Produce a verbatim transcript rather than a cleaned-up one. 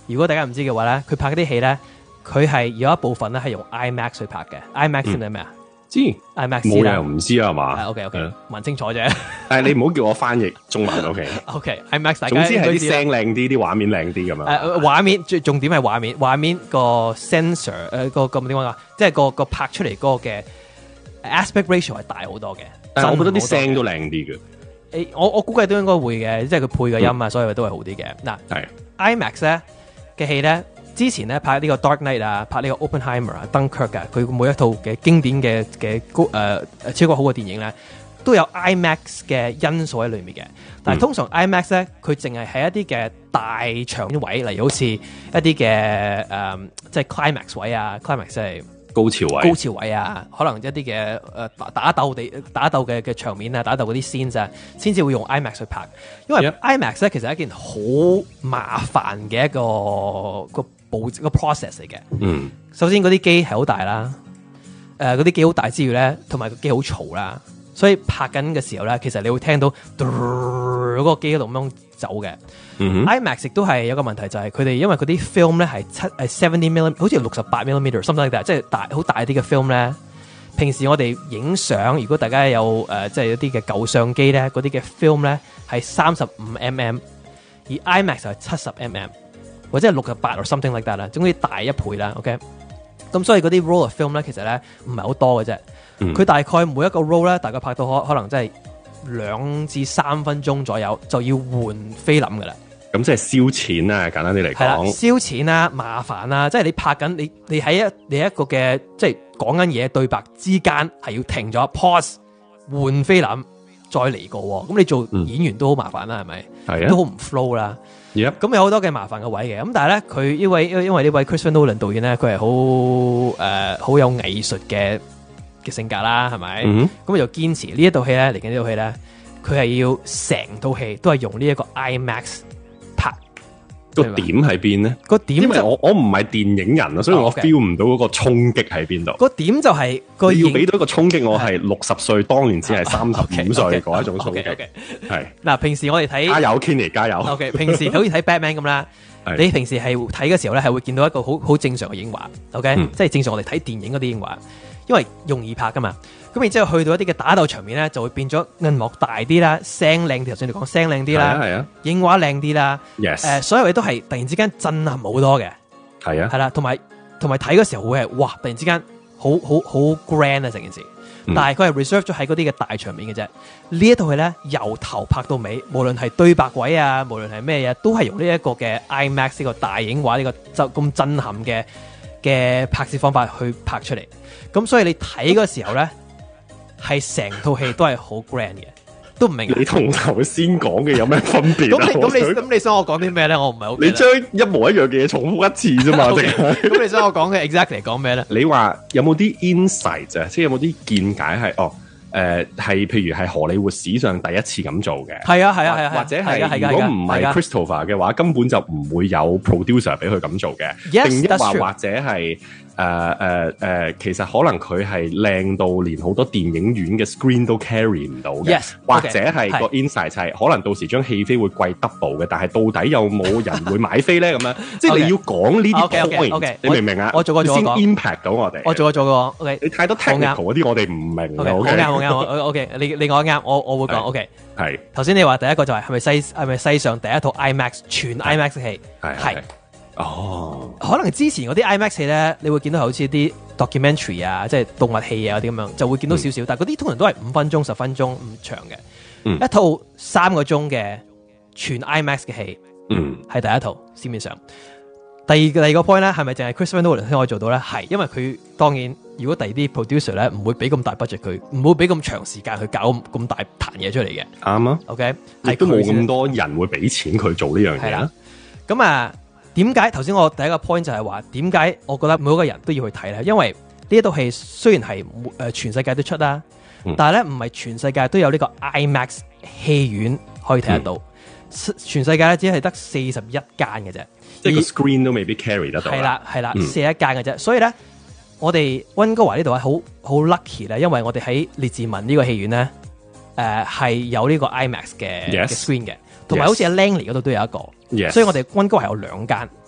如果大家唔知嘅話咧，佢拍嗰啲戲咧，佢係有一部分咧係用 IMAX 去拍嘅。IMAX 係咩啊？ 知 IMAX 冇人唔知啊嘛。 OK OK，問清楚啫。 但係你唔好叫我翻譯中文 OK。 OK IMAX 大家總之係啲聲靚啲，啲畫面靚啲咁樣。 誒畫面最重點係畫面，畫面個 sensor 誒個個點講啊？即係個個拍出嚟嗰個嘅 aspect ratio 係大好多嘅。 但係我覺得啲聲都靚啲嘅。 誒我我估計都應該會嘅，即係佢配個音啊，所以都係好啲嘅。嗱係 IMAX 咧嘅戲咧。之前咧拍呢個 Dark Knight 啊，拍呢個 Oppenheimer 啊、Dunkirk 啊，佢每一套嘅經典嘅嘅高誒誒超過好嘅電影咧，都有 IMAX 嘅因素喺裏面嘅。但係通常 IMAX 咧，佢淨係喺一啲嘅大場位，例如好似一啲嘅誒，即係 climax 位啊 ，climax 即係高潮位， 高潮位啊，可能一啲嘅誒打鬥地打鬥嘅嘅場面啊，打鬥嗰啲 scene 啊，先至會用 IMAX 去拍。因為 IMAX 咧其實係一件好麻煩嘅一個個步個 process 嚟嘅。嗯，首先嗰啲機係好大啦，誒嗰啲機好大之餘咧，同埋個機好嘈啦，所以拍緊嘅時候咧，其實你會聽到嗰個機喺度咁樣走嘅。嗯、IMAX 亦都係有個問題，就係佢哋因為嗰啲 film 咧係七誒 seventy millimeter，好似六十八 millimeter，something like that，即係大好大啲嘅 film 咧。平時我哋影相，如果大家有誒即係一啲嘅舊相機咧，嗰啲嘅 film 咧係三十五 mm， 而 IMAX 就係七十 mm。或者係六十八或 something like that 啦，總之大一倍啦。OK，咁所以嗰啲 roll of film 咧，其實咧唔係好多嘅啫。佢、嗯、大概每一個 roll 咧，大概拍到可可能真係兩至三分鐘左右就要換菲林㗎啦。咁即係燒錢啊，簡單啲嚟講。係啦， 燒錢啊，麻煩啊，即係你拍緊你你喺一你一個嘅即係講緊嘢對白之間係要停咗 pause 換菲林再嚟過。咁你做演員都好麻煩啦，係咪？係啊，都好唔 flow 啦。咁、yep. 有好多嘅麻煩嘅位嘅，咁但係咧佢因為因為呢位 Christopher Nolan 導演咧，佢係好誒好有藝術嘅嘅性格啦，係咪？咁、mm-hmm. 佢就堅持呢一套戲咧，嚟緊呢套戲咧，佢係要成套戲都係用呢一個 IMAX 拍。 個點喺邊咧？ 個點、就是、 因為我我唔係電影人啊，所以我 feel 唔到嗰個衝擊喺邊度。 個點就係、是、個要俾到一個衝擊，我係六十歲，當年只係三十五歲嗰一種衝擊。係嗱， 平時我哋睇加油 Kenny 加油。 OK， 平時好似睇 Batman 咁啦，你平時係睇嘅時候咧，係會見到一個好好正常嘅影畫。OK，、嗯、即係正常我哋睇電影嗰啲影畫，因為容易拍噶嘛。咁然之後去到一啲嘅打鬥場面咧，就會變咗銀幕大啲啦，聲靚啲。頭先你講聲靚啲啦，係啊，影畫靚啲啦。Yes，誒、呃，所有嘢都係突然之間震撼好多嘅。係啊，係啦，同埋同埋睇嗰時候會係哇，突然之間好好好 grand 啊成件事。嗯、但係佢係 reserve 咗喺嗰啲嘅大場面嘅啫。呢一套戲咧，由頭拍到尾，無論係對白位啊，無論係咩嘢，都係用呢一個嘅 IMAX 呢個大影畫呢、這個就咁震撼嘅嘅拍攝方法去拍出嚟。咁所以你睇嗰時候咧，係成套戲都係好 grand 嘅，都唔明。你同頭先講嘅有咩分別啊？ 咁你咁你咁你想我講啲咩咧？我唔係好。 你將一模一樣嘅嘢重複一次啫嘛？咁、 okay, 你想我講嘅 exactly 講咩咧？ 你話有冇啲 insight 啊？即係有冇啲見解係哦？誒、呃，係譬如係荷里活史上第一次咁做嘅。係啊係啊係啊，或者係如果唔係 Christopher 嘅話，根本就唔會有 producer 俾佢咁做嘅。Yes, 定一話或者係。誒誒誒，其實可能佢係靚到連好多電影院嘅 screen 都 carry 唔到嘅，yes, okay, 或者係個 insight 係可能到時張戲飛會貴 double 嘅，但係到底有冇人會買飛咧？咁樣，即係你要講呢啲 point， okay, okay, okay, 你明唔明啊？ 我做過做過， 先 impact 到我哋。 我做過做過，OK。 你太多 technical 嗰啲，我哋唔明。好啱好啱 ，OK。你你講啱，我我會講 OK。 係。頭先你話第一個就係係咪西係咪西上第一套 IMAX 全 IMAX 戲？係係。哦，可能之前嗰啲 IMAX 戲咧，你會見到好似啲 documentary 啊，即係動物戲啊嗰啲咁樣，就會見到少少、嗯。但係嗰啲通常都係五分鐘、十分鐘咁長嘅、嗯。一套三個鐘嘅全 IMAX 嘅戲，嗯，係第一套市面上。第二個第二個 point 咧，係咪淨係 Christopher Nolan 先可以做到咧？係，因為佢當然如果第二啲 producer 咧唔會俾咁大 budget 佢，唔會俾咁長時間去搞咁大壇嘢出嚟嘅。啱啊 ，OK， 亦都冇咁多人會俾錢佢做呢樣嘢啦。 咁啊。點解頭先我第一個 point 就係話點解我覺得每一個人都要去睇咧？因為呢一套戲雖然係誒全世界都出啦、嗯，但係咧唔係全世界都有呢個 IMAX 戲院可以睇得到。嗯、全世界咧只係得四十一間嘅啫， 即係個 screen 都未必 carry 得到。係啦係啦，四十一間嘅啫。所以咧，我哋溫哥華呢度係好好 lucky 咧，因為我哋喺列治文呢個戲院咧，誒、呃、係有呢個 IMAX 嘅 screen 嘅。同埋好似喺 Langley 嗰度都有一個，yes. 所以我哋溫哥華有兩間。